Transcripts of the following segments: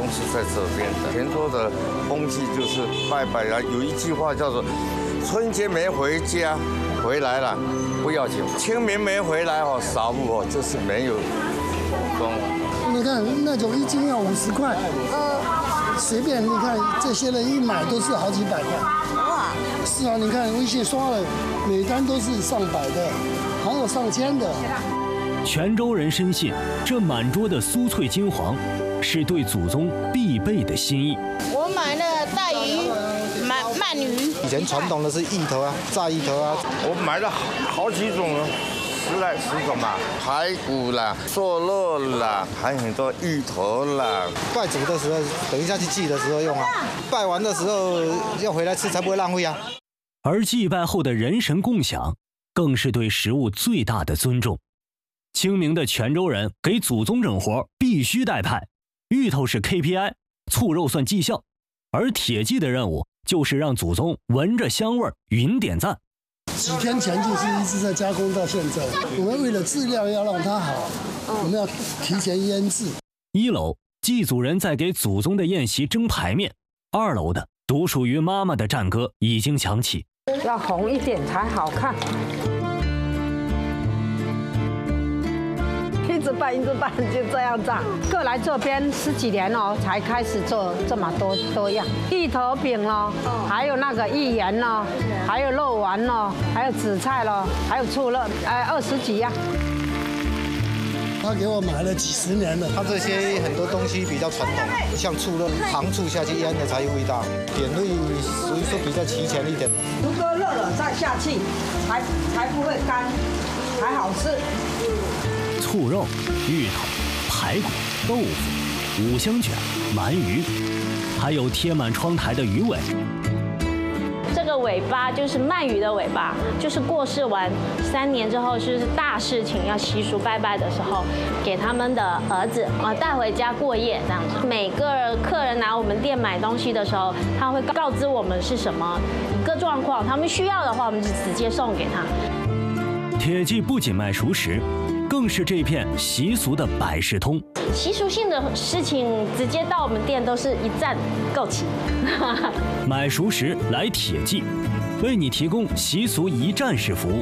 是在这边的。泉州的风气就是拜拜啊，有一句话叫做“春节没回家，回来了不要紧；清明没回来哦，扫墓哦，就是没有功。” 你看那种一斤要50块，随便你看这些人一买都是好几百块。哇！是啊，你看微信刷了，每单都是上百的，还有上千的。 泉州人深信，这满桌的酥脆金黄，是对祖宗必备的心意。 我买了带鱼、鳗鱼。 以前传统的是芋头啊，炸芋头啊。 我买了好几种10种吧，排骨啦、瘦肉啦，还有很多芋头啦。 拜祖的时候，等一下去祭的时候用啊，拜完的时候要回来吃，才不会浪费啊。 而祭拜后的人神共享，更是对食物最大的尊重。清明的泉州人给祖宗整活必须带派，芋头是 KPI， 醋肉算绩效，而铁祭的任务就是让祖宗闻着香味云点赞。 几天前就是一直在加工到现在，我们为了质量要让它好，我们要提前腌制。 1楼祭祖人在给祖宗的宴席蒸排面，2楼的独属于妈妈的战歌已经响起， 要红一点才好看。一直办就这样炸。各来这边10几年了，才开始做这么多样。芋头饼咯，还有那个芋圆咯，还有肉丸咯，还有紫菜咯，还有醋肉，20几样。 他给我买了几10年了。 他这些很多东西比较传统，像醋肉，糖醋下去腌的才有味道，点味属于说比较齐全一点。 如果热了再下去，才不会干，才好吃。 醋肉、芋头、排骨、豆腐、五香卷、鳗鱼，还有贴满窗台的鱼尾。 这个尾巴就是鳗鱼的尾巴，就是过世完3年之后，就是大事情要习俗拜拜的时候，给他们的儿子带回家过夜这样子。每个客人来我们店买东西的时候，他会告知我们是什么一个状况，他们需要的话，我们就直接送给他。 铁记不仅卖熟食，更是这片习俗的百事通。 习俗性的事情，直接到我们店都是一站购齐。 买熟食来铁记，为你提供习俗一站式服务。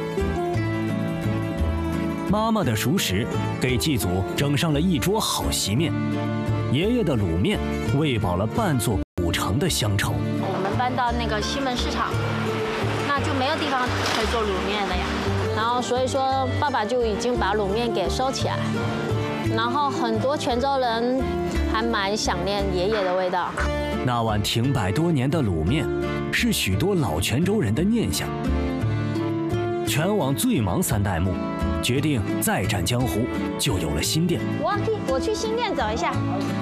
妈妈的熟食给祭祖整上了一桌好席面，爷爷的卤面喂饱了半座古城的乡愁。 我们搬到那个西门市场，那就没有地方可以做卤面了呀。然后所以说，爸爸就已经把卤面给收起来。然后很多泉州人还蛮想念爷爷的味道。 那碗停摆多年的卤面，是许多老泉州人的念想。全网最忙3代目，决定再战江湖，就有了新店。 我去新店走一下。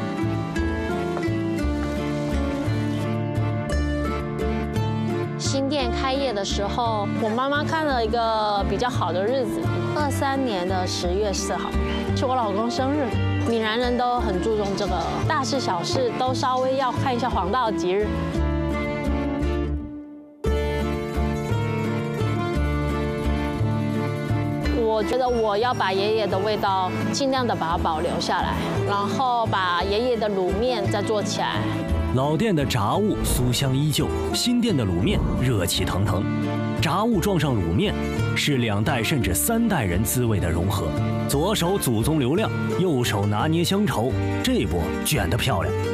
新店开业的时候，我妈妈看了一个比较好的日子，23年的10月4号，是我老公生日。闽南人都很注重这个大事小事，都稍微要看一下黄道吉日。我觉得我要把爷爷的味道尽量的把它保留下来，然后把爷爷的卤面再做起来。 老店的炸物酥香依旧，新店的卤面热气腾腾。炸物撞上卤面，是2代甚至3代人滋味的融合。左手祖宗流量，右手拿捏乡愁，这波卷得漂亮。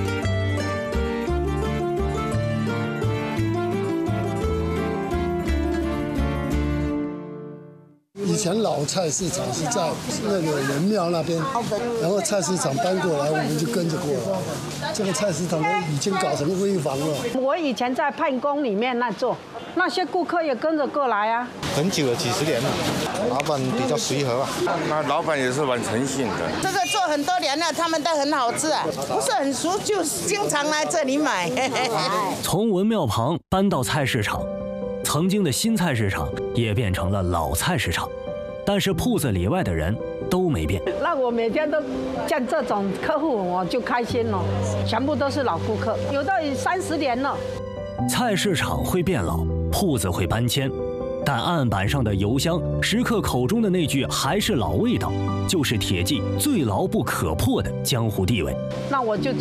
以前老菜市场是在那个仁庙那边，然后菜市场搬过来，我们就跟着过来。这个菜市场都已经搞成危房了。 我以前在盼宫里面做，那些顾客也跟着过来啊。 很久了，几10年了，老板比较随和啊。 那老板也是蛮诚信的。 这个做很多年了，他们都很好吃啊，不是很熟就经常来这里买。 从文庙旁搬到菜市场，曾经的新菜市场也变成了老菜市场。但是铺子里外的人都没变。 那我每天都见这种客户，我就开心了，全部都是老顾客，有的30年了。 菜市场会变老，铺子会搬迁，但案板上的油香，食客口中的那句还是老味道，就是铁记最牢不可破的江湖地位。 那我就